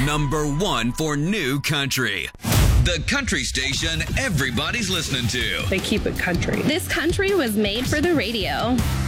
Number 1 for new country. The country station everybody's listening to. They keep it country. This country was made for the radio.